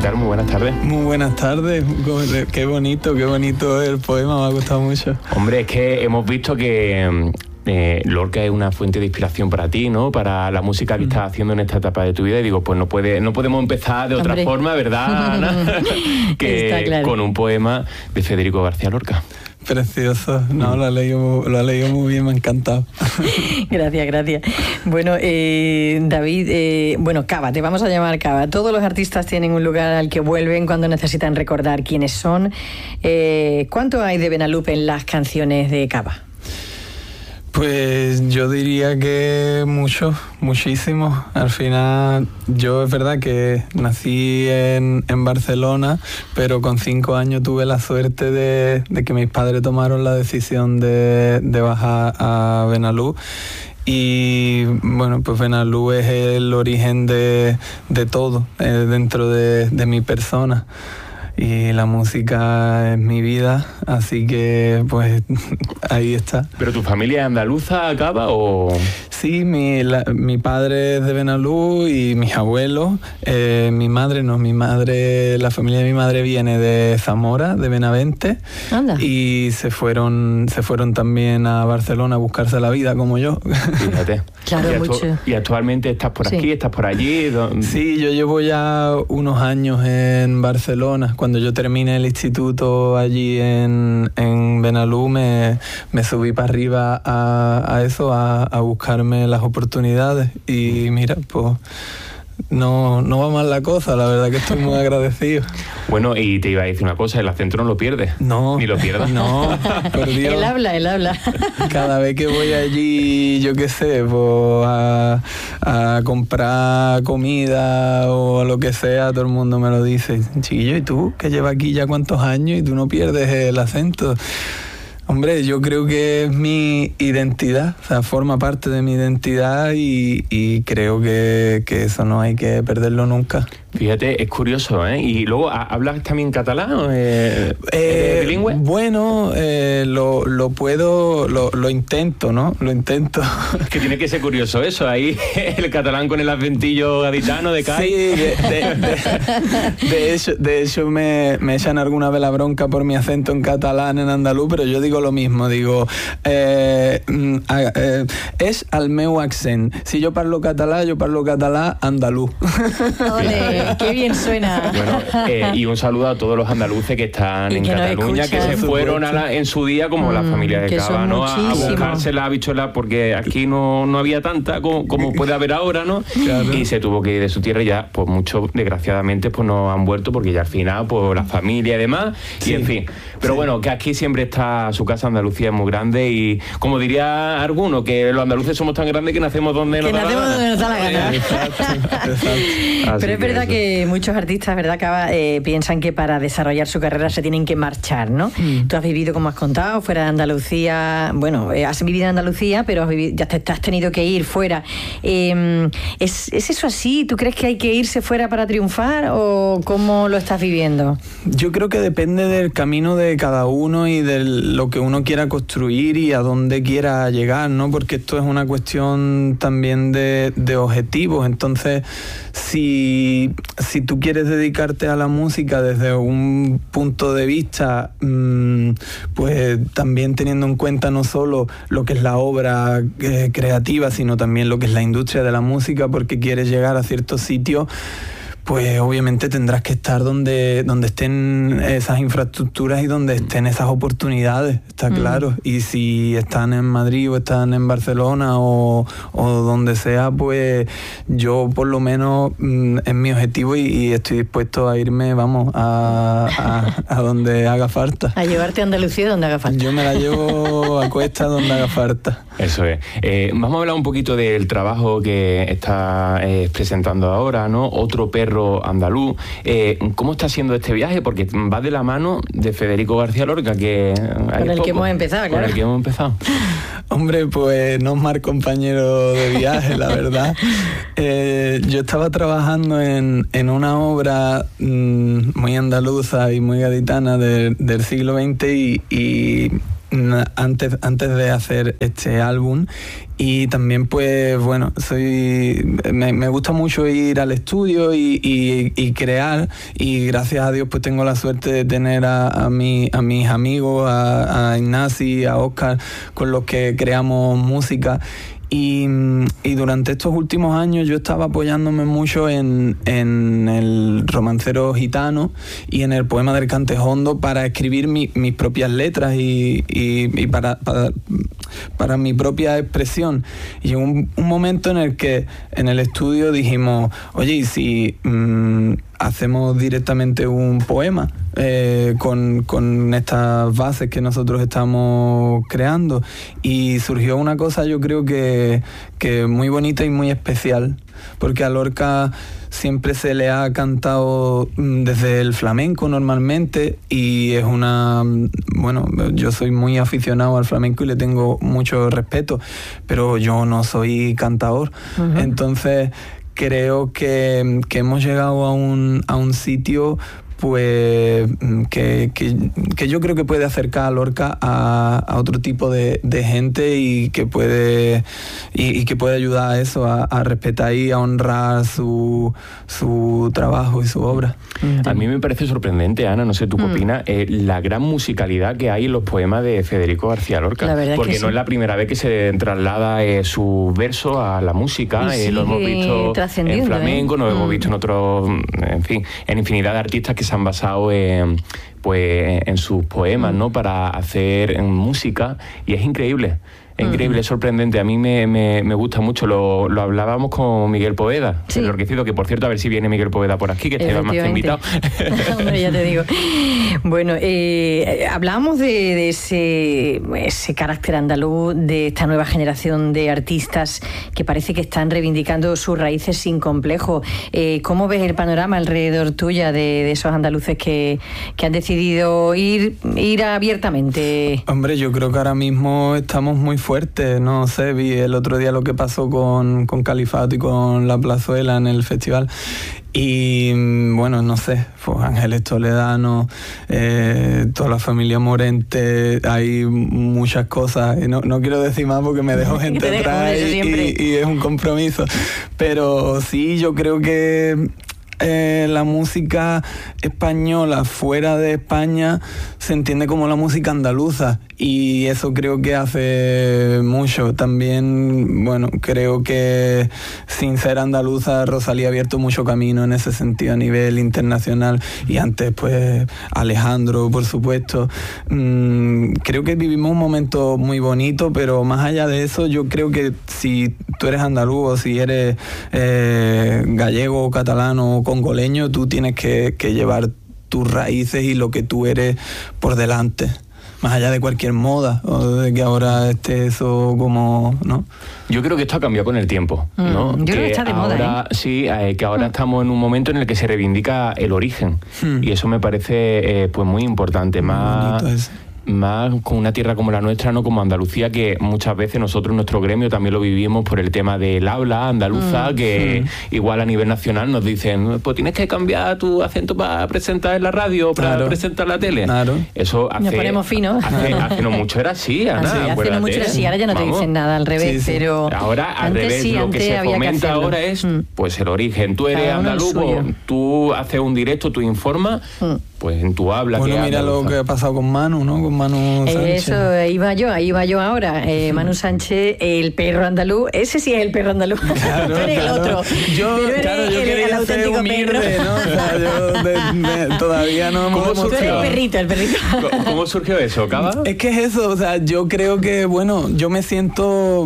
tal? Muy buenas tardes. Muy buenas tardes. Qué bonito el poema, me ha gustado mucho. Hombre, es que hemos visto que Lorca es una fuente de inspiración para ti, ¿no? Para la música que estás haciendo en esta etapa de tu vida. Y digo, pues no podemos empezar de otra forma, ¿verdad, Ana? Que claro, con un poema de Federico García Lorca. Precioso, no, lo ha leído muy bien, me ha encantado. Gracias. Bueno, David, Cava, te vamos a llamar Cava. Todos los artistas tienen un lugar al que vuelven cuando necesitan recordar quiénes son. ¿Cuánto hay de Benalú en las canciones de Cava? Pues yo diría que muchísimo. Al final, yo es verdad que nací en Barcelona, pero con 5 años tuve la suerte de que mis padres tomaron la decisión de bajar a Benalú. Y bueno, pues Benalú es el origen de todo dentro de mi persona. Y la música es mi vida, así que pues ahí está. ¿Pero tu familia es andaluza, Cava, o...? Sí, mi padre es de Benalú y mis abuelos. Mi madre, la familia de mi madre viene de Zamora, de Benavente. Anda. Y se fueron también a Barcelona a buscarse la vida, como yo. Fíjate. Claro, mucho. ¿Y actualmente estás por aquí, estás por allí? Sí, yo llevo ya unos años en Barcelona. Cuando yo terminé el instituto allí en Benalú, me subí para arriba a buscarme las oportunidades. Y mira, pues no va mal la cosa, la verdad que estoy muy agradecido. Bueno, y te iba a decir una cosa, el acento no lo pierdes. No. Ni lo pierdas. No, por Dios. Él habla. Cada vez que voy allí, yo qué sé, pues a comprar comida o lo que sea, todo el mundo me lo dice. Chiquillo, ¿y tú? Que llevas aquí ya cuántos años y tú no pierdes el acento. Hombre, yo creo que es mi identidad, o sea, forma parte de mi identidad y creo que eso no hay que perderlo nunca. Fíjate, es curioso, ¿eh? Y luego, ¿hablas también catalán? ¿Bilingüe? Bueno, lo intento, ¿no? Lo intento. Es que tiene que ser curioso eso, ahí el catalán con el acentillo gaditano de Cádiz. Sí, de hecho me echan alguna vez la bronca por mi acento en catalán, en andaluz, pero yo digo lo mismo, es el meu accent. Si yo parlo catalán andaluz. Ole, qué bien suena. Bueno, y un saludo a todos los andaluces que están en Cataluña, que se fueron en su día, como la familia de Cava, ¿no? A buscarse la habichuela, porque aquí no había tanta como puede haber ahora, ¿no? Claro. Y se tuvo que ir de su tierra y ya, pues muchos, desgraciadamente, pues no han vuelto, porque ya al final, pues la familia y demás, y en fin. Pero bueno, que aquí siempre está su casa. Andalucía es muy grande y, como diría alguno, que los andaluces somos tan grandes que nacemos donde nos da la gana. Exacto. Pero es verdad que muchos artistas, ¿verdad, Cava, piensan que para desarrollar su carrera se tienen que marchar, ¿no? Tú has vivido, como has contado, fuera de Andalucía. Bueno, has vivido en Andalucía, pero ya te has tenido que ir fuera. ¿Es eso así? ¿Tú crees que hay que irse fuera para triunfar o cómo lo estás viviendo? Yo creo que depende del camino de cada uno y de lo que uno quiera construir y a dónde quiera llegar, ¿no? Porque esto es una cuestión también de objetivos. Entonces, si tú quieres dedicarte a la música desde un punto de vista, pues también teniendo en cuenta no solo lo que es la obra creativa, sino también lo que es la industria de la música, porque quieres llegar a ciertos sitios, pues obviamente tendrás que estar donde estén esas infraestructuras y donde estén esas oportunidades, está claro. Y si están en Madrid o están en Barcelona o donde sea, pues yo por lo menos es mi objetivo y estoy dispuesto a irme, vamos, a donde haga falta. A llevarte a Andalucía donde haga falta. Yo me la llevo a cuesta donde haga falta. Eso es. Vamos a hablar un poquito del trabajo que está presentando ahora, ¿no? Otro perro andaluz. ¿Cómo está siendo este viaje? Porque va de la mano de Federico García Lorca, que con el que hemos empezado, claro. Con el que hemos empezado. Hombre, pues no es mal compañero de viaje, la verdad. Yo estaba trabajando en una obra muy andaluza y muy gaditana del siglo XX y antes de hacer este álbum. Y también pues bueno, me gusta mucho ir al estudio y crear, y gracias a Dios pues tengo la suerte de tener a mis amigos, a Ignasi, a Óscar, con los que creamos música. Y durante estos últimos años yo estaba apoyándome mucho en el romancero gitano y en el poema del Cantejondo para escribir mis propias letras y para mi propia expresión. Y llegó un momento en el que en el estudio dijimos, oye, ¿y si hacemos directamente un poema con estas bases que nosotros estamos creando? Y surgió una cosa, yo creo que muy bonita y muy especial, porque a Lorca siempre se le ha cantado desde el flamenco normalmente, y es yo soy muy aficionado al flamenco y le tengo mucho respeto, pero yo no soy cantador. Uh-huh. Entonces creo que hemos llegado a un sitio pues que yo creo que puede acercar a Lorca a otro tipo de gente, y que puede ayudar a eso, a respetar y a honrar su trabajo y su obra. A mí me parece sorprendente, Ana, no sé tú qué opinas, la gran musicalidad que hay en los poemas de Federico García Lorca, porque no es la primera vez que se traslada su verso a la música. Lo hemos visto en flamenco, lo hemos visto en otros, en fin, en infinidad de artistas que se han basado en sus poemas, ¿no?, para hacer música, y es increíble. Es increíble, es sorprendente. A mí me gusta mucho. Lo hablábamos con Miguel Poveda, el enloquecido, que por cierto, a ver si viene Miguel Poveda por aquí, que esté más que invitado. Hombre, ya te digo. Bueno, hablábamos de ese carácter andaluz, de esta nueva generación de artistas que parece que están reivindicando sus raíces sin complejo. ¿Cómo ves el panorama alrededor tuya de esos andaluces que han decidido ir abiertamente? Hombre, yo creo que ahora mismo estamos muy fuerte, no sé, vi el otro día lo que pasó con Califato y con La Plazuela en el festival, y bueno, no sé, pues Ángeles Toledano, toda la familia Morente, hay muchas cosas, y no quiero decir más porque me dejo gente atrás y es un compromiso, pero sí, yo creo que la música española fuera de España se entiende como la música andaluza, y eso creo que hace mucho. También, bueno, creo que sin ser andaluza, Rosalía ha abierto mucho camino en ese sentido a nivel internacional, y antes pues Alejandro, por supuesto. Creo que vivimos un momento muy bonito, pero más allá de eso, yo creo que si tú eres andaluz o si eres gallego, catalano o congoleño, tú tienes que llevar tus raíces y lo que tú eres por delante, más allá de cualquier moda o de que ahora esté eso como, ¿no? Yo creo que esto ha cambiado con el tiempo, ¿no? Yo creo que está de moda, ¿eh? Sí, que ahora estamos en un momento en el que se reivindica el origen, y eso me parece pues muy importante, más con una tierra como la nuestra, no como Andalucía, que muchas veces nosotros en nuestro gremio también lo vivimos por el tema del habla andaluza, que igual a nivel nacional nos dicen, pues tienes que cambiar tu acento para presentar en la radio, para presentar la tele. Claro. Eso nos ponemos finos. Hace no mucho era así, Ana. Hace no mucho era así, ahora ya no te dicen nada, al revés, pero ahora al revés, lo que se fomenta ahora es pues el origen. Tú eres andaluz, tú haces un directo, tú informas, pues en tu habla. Bueno, mira lo que ha pasado con Manu, ¿no? Con Manu Sánchez. Eso, iba yo ahora. Manu Sánchez, el perro andaluz. Ese sí es el perro andaluz. Claro, tú eres el otro. Yo quería ser humilde, perro, ¿no? O sea, yo todavía no... Tú eres el perrito. ¿Cómo surgió eso, Cava? Es que es eso, o sea, yo creo que, bueno, yo me siento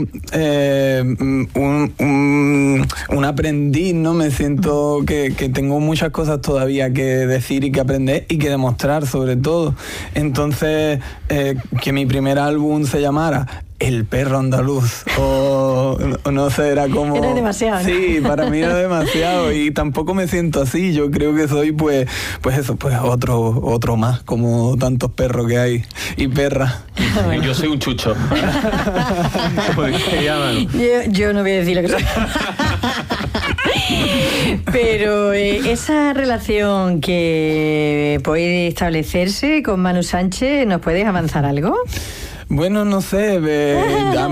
un aprendiz, ¿no? Me siento que tengo muchas cosas todavía que decir y que aprender y que demostrar, sobre todo. Entonces, que mi primer álbum se llamara El Perro Andaluz, o no sé, era como... Era demasiado, ¿no? Sí, para mí era demasiado, y tampoco me siento así. Yo creo que soy, pues eso, pues otro más, como tantos perros que hay, y perras. Yo soy un chucho. Yo no voy a decir lo que soy. Pero esa relación que puede establecerse con Manu Sánchez, ¿nos puedes avanzar algo? Bueno, no sé,